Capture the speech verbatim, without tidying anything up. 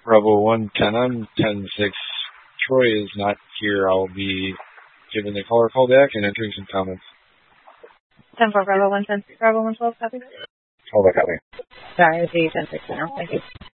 Bravo one ten on ten six. Troy is not here. I'll be giving the caller call back and entering some comments. ten four Bravo one ten Bravo one twelve, copy. Call back, copy. Sorry, it's ten six now. Thank you.